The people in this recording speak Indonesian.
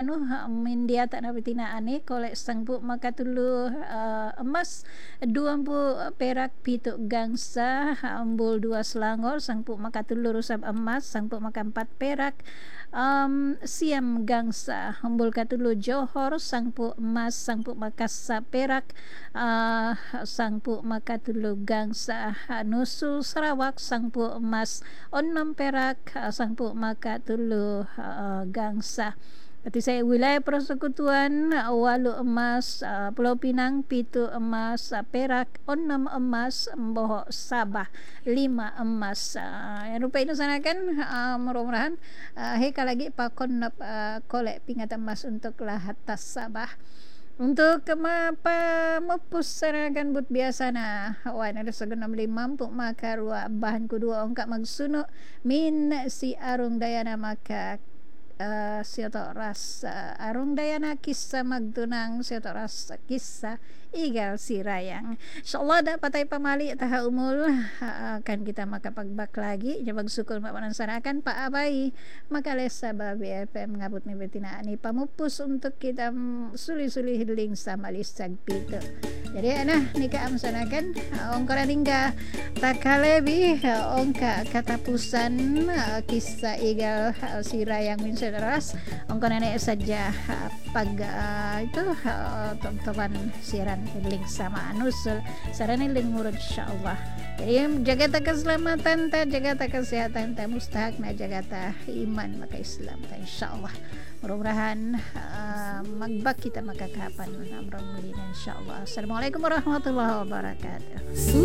anu mindia tak na betina ane kolek sangpu makatulu emas 20 perak pitu gangsa ambul 2 selangor sangpu makatulu rusab emas sangpu maka 4 perak siam gangsa ambul katulu Johor sangpu emas sangpu makasa perak sangpu makatulu gangsa nusul Sarawak sangpu emas 6 perak sangpu makatulu gangsa. Berarti saya wilayah persekutuan 8 emas, Pulau Pinang 7 emas, Perak 6 emas, Bohok Sabah 5 emas. Yang rupa itu sana kan mudah-mudahan heka lagi pakon kolek pingat emas untuk lahatas Sabah. Untuk mepus sanakan but biasa na wan ada segenam mampu maka rua bahan kedua ongkak magsuno min si arung dayana maka siato rasa arung dayana kisah magdunang siato rasa kisah igal si rayang insyaallah dapat pamali taha umul akan kita maka pagbak lagi jabag sukul mapanan sanakan Pak Abai maka lesa babi FM ngabut mi betina ani pamupus untuk kita suli-suli hiling sama lisag pito jadi nah nikah amsanakan ongkara tingga takalebi ongka katapusan kisah igal si rayang min sederas ongko nenek saja pag itu teman-teman siaran link sama anusul sarana link murad insyaallah jadi jaga keselamatan ta jaga kesehatan ta mustahak na jaga iman maka Islam ta insyaallah mudah-mudahan magbak kita maka kapan amrul mulina insyaallah. Assalamualaikum warahmatullahi wabarakatuh.